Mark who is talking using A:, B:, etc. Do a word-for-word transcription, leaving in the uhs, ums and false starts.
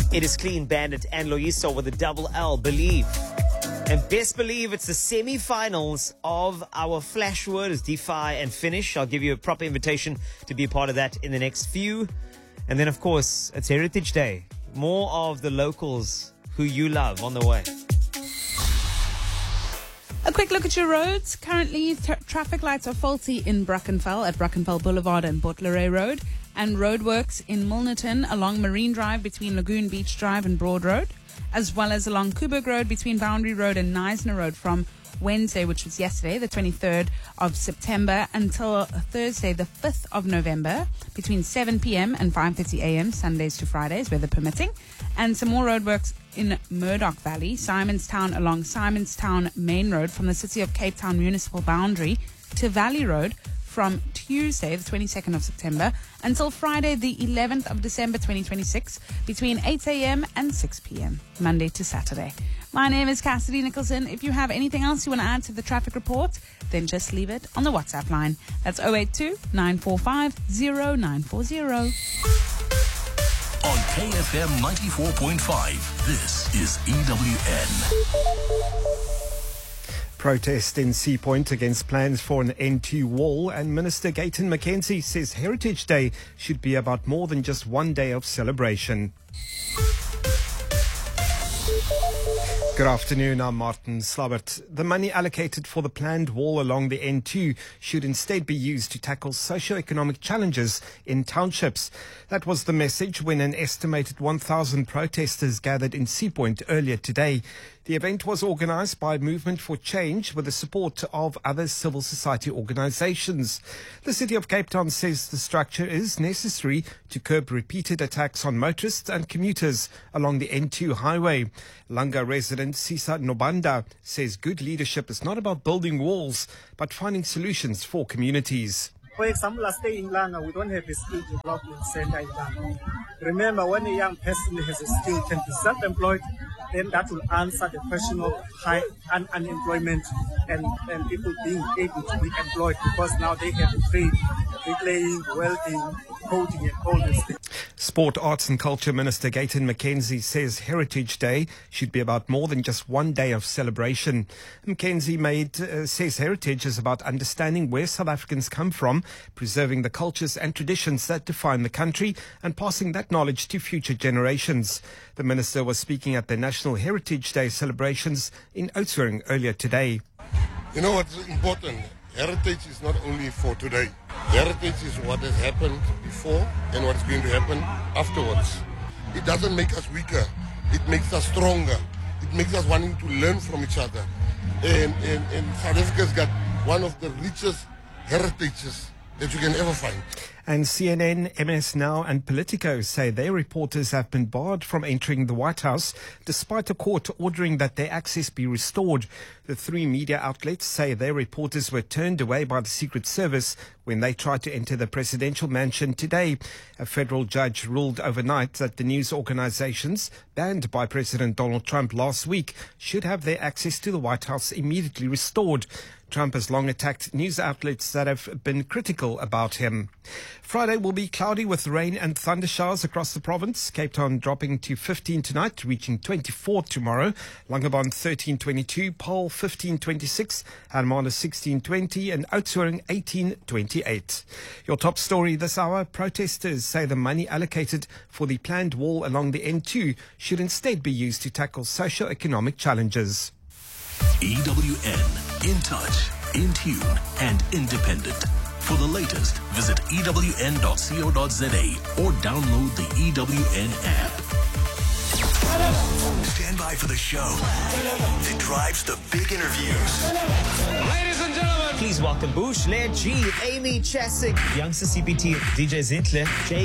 A: It is Clean Bandit and Loyiso with a double L, Believe. And best believe it's the semi-finals of our Flash Words, Defy and Finish. I'll give you a proper invitation to be a part of that in the next few. And then, of course, it's Heritage Day. More of the locals who you love on the way.
B: A quick look at your roads. Currently, th- traffic lights are faulty in Brackenfell at Brackenfell Boulevard and Bottleray Road, and roadworks in Milnerton along Marine Drive between Lagoon Beach Drive and Broad Road, as well as along Kuburg Road between Boundary Road and Neisner Road from Wednesday, which was yesterday, the twenty-third of September, until Thursday, the fifth of November, between seven p.m. and five thirty a.m., Sundays to Fridays, weather permitting. And some more roadworks in Murdoch Valley, Simonstown along Simonstown Main Road from the City of Cape Town municipal boundary to Valley Road from Tuesday, the twenty-second of September, until Friday, the eleventh of December twenty twenty-six, between eight a.m. and six p.m., Monday to Saturday. My name is Cassidy Nicholson. If you have anything else you want to add to the traffic report, then just leave it on the WhatsApp line. That's zero eight two, nine four five, zero nine four zero.
C: On K F M ninety-four point five, this is E W N.
D: Protest in Sea Point against plans for an N two wall, and Minister Gayton McKenzie says Heritage Day should be about more than just one day of celebration. Good afternoon, I'm Martin Slabbert. The money allocated for the planned wall along the N two should instead be used to tackle socio-economic challenges in townships. That was the message when an estimated one thousand protesters gathered in Sea Point earlier today. The event was organised by Movement for Change with the support of other civil society organisations. The City of Cape Town says the structure is necessary to curb repeated attacks on motorists and commuters along the N two highway. Langa resident Sisa Nobanda says good leadership is not about building walls, but finding solutions for communities.
E: For example, I stay in Langa, we don't have a skill development center in Langa. Remember, when a young person has a skill, can be self-employed, then that will answer the question of high un- unemployment and, and people being able to be employed, because now they have a trade, bricklaying, welding, coding and all these things.
D: Sport, Arts and Culture Minister Gayton McKenzie says Heritage Day should be about more than just one day of celebration. McKenzie made, uh, says heritage is about understanding where South Africans come from, preserving the cultures and traditions that define the country, and passing that knowledge to future generations. The minister was speaking at the National Heritage Day celebrations in Oudtshoorn earlier today.
F: You know what's important? Heritage is not only for today. Heritage is what has happened before and what is going to happen afterwards. It doesn't make us weaker. It makes us stronger. It makes us wanting to learn from each other. And, and, and South Africa's got one of the richest heritages that you can ever find.
D: And C N N, M S Now and Politico say their reporters have been barred from entering the White House despite a court ordering that their access be restored. The three media outlets say their reporters were turned away by the Secret Service when they tried to enter the presidential mansion today. A federal judge ruled overnight that the news organizations banned by President Donald Trump last week should have their access to the White House immediately restored. Trump has long attacked news outlets that have been critical about him. Friday will be cloudy with rain and thunder showers across the province. Cape Town dropping to fifteen tonight, reaching twenty-four tomorrow. Langebaan thirteen twenty-two, Paarl fifteen twenty-six, Hermanus sixteen twenty, and Oudtshoorn eighteen twenty-eight. Your top story this hour: protesters say the money allocated for the planned wall along the N two should instead be used to tackle socio-economic challenges.
C: E W N, in touch, in tune, and independent. For the latest, visit E W N dot co dot za or download the E W N app. Stand by for the show that drives the big interviews.
A: Ladies and gentlemen, please welcome Bush, Laird G, Amy Chesick, youngster C P T, D J Zintle, Jay